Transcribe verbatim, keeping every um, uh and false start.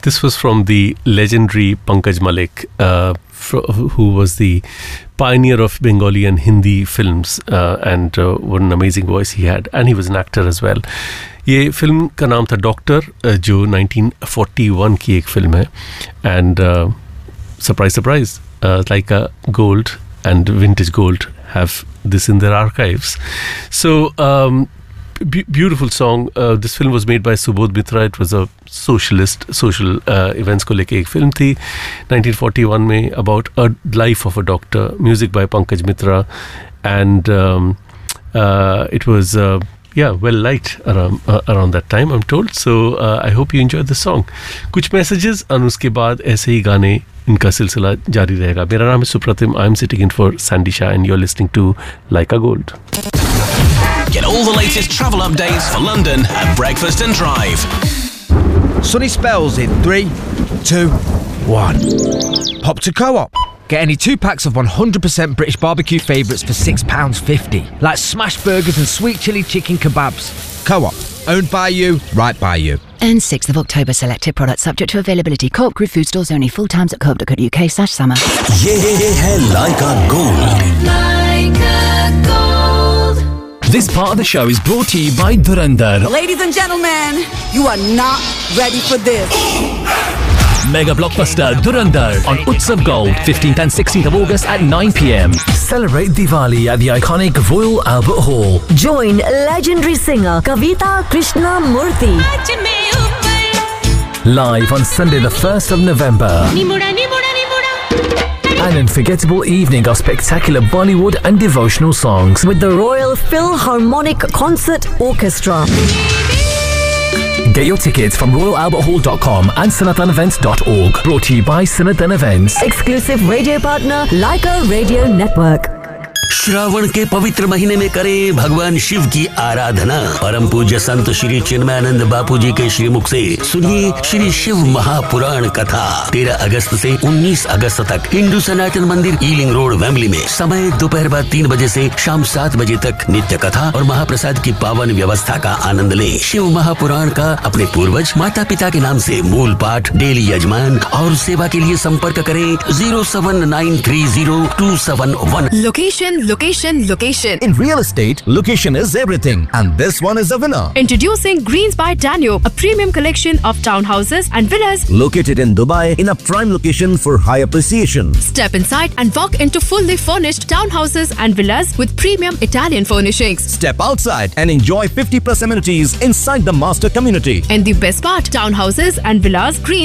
this was from the legendary Pankaj Malik, uh, fr- who was the pioneer of Bengali and Hindi films, uh, and uh, what an amazing voice he had, and he was an actor as well. ये film का नाम था doctor, जो nineteen forty-one की एक film है, and surprise surprise like a gold and vintage gold have this in their archives. So um, b- beautiful song. Uh, this film was made by Subodh Mitra. It was a socialist social uh, events को लेके एक film थी nineteen forty-one में, about a life of a doctor. Music by Pankaj Mitra, and um, uh, it was uh, yeah well liked around uh, around that time, I'm told. So uh, I hope you enjoyed the song. कुछ messages और उसके बाद ऐसे ही गाने इनका सिलसिला जारी रहेगा. मेरा नाम है Supratim. I am sitting in for Sandy Shah and you are listening to Lyca gold. Get all the latest travel updates for London at Breakfast and Drive. Sunny spells in three, two, one. Pop to Co-op. Get any two packs of one hundred percent British barbecue favourites for six pounds fifty. Like smash burgers and sweet chilli chicken kebabs. Co-op. Owned by you, right by you. And sixth of October, selected products subject to availability. Co-op Group food stores only. Full times at co-op.co.uk slash summer. ये है Laika Gold. Laika Gold. This part of the show is brought to you by Dhurandhar. Ladies and gentlemen, you are not ready for this. Mega blockbuster Dhurandhar on Utsav Gold, fifteenth and sixteenth of August at nine p.m. Celebrate Diwali at the iconic Royal Albert Hall. Join legendary singer Kavita Krishnamurthy. Live on Sunday the first of November. An unforgettable evening of spectacular Bollywood and devotional songs With the Royal Philharmonic Concert Orchestra. Get your tickets from royal albert hall dot com and sanatan events dot org. Brought to you by Sanatan Events. Exclusive radio partner Laika Radio Network. Shravan के पवित्र महीने में करें भगवान शिव की आराधना. परम पूज्य संत श्री चिन्मयानंद बापू जी के श्रीमुख से सुनिए श्री शिव महापुराण कथा. तेरह अगस्त से उन्नीस अगस्त तक हिंदू सनातन मंदिर ईलिंग रोड वेम्बली में. समय दोपहर बाद तीन बजे से शाम सात बजे तक. नित्य कथा और महाप्रसाद की पावन व्यवस्था का आनंद लें. शिव महापुराण का अपने पूर्वज माता पिता के नाम से मूल पाठ, डेली यजमान और सेवा के लिए संपर्क करें zero seven nine three zero to seven one. Location, location, location. In real estate, location is everything, and this one is a winner. Introducing Greens by Danube, a premium collection of townhouses and villas located in Dubai in a prime location for high appreciation. Step inside and walk into fully furnished townhouses and villas with premium Italian furnishings. Step outside and enjoy fifty plus amenities inside the master community. And the best part, townhouses and villas Greens